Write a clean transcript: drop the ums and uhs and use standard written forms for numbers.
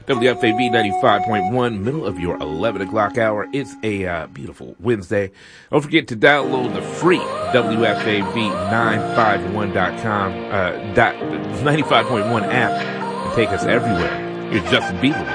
WFAV 95.1, middle of your 11 o'clock hour. It's a beautiful Wednesday. Don't forget to download the free WFAV951.com, 95.1 app and take us everywhere. Here's Justin Bieber with